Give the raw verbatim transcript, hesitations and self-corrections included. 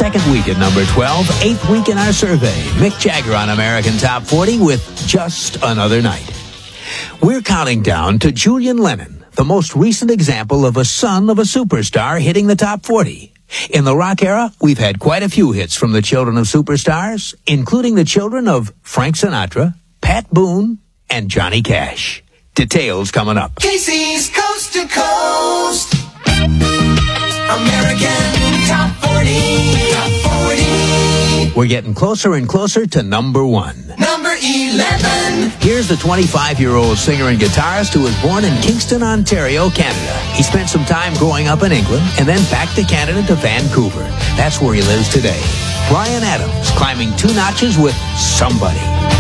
Second week at number twelve, eighth week in our survey. Mick Jagger on American Top forty with Just Another Night. We're counting down to Julian Lennon, the most recent example of a son of a superstar hitting the top forty. In the rock era, we've had quite a few hits from the children of superstars, including the children of Frank Sinatra, Pat Boone, and Johnny Cash. Details coming up. Casey's Coast to Coast. American Top forty. Top forty. We're getting closer and closer to number one. Number eleven. Here's the twenty-five-year-old singer and guitarist who was born in Kingston, Ontario, Canada. He spent some time growing up in England and then back to Canada to Vancouver. That's where he lives today. Bryan Adams climbing two notches with Somebody.